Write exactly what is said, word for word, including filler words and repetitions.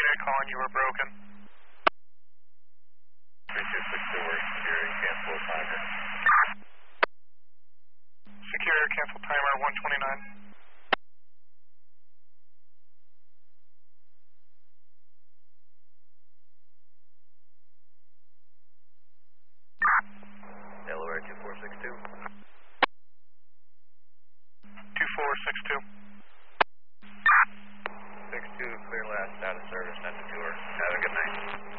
unit calling you were broken. three two six two, we're securing, cancel timer. Secure, cancel timer, one twenty-nine. Delaware two four six two. two four six two. six two, clear last, out of service, end of tour. Have a good night.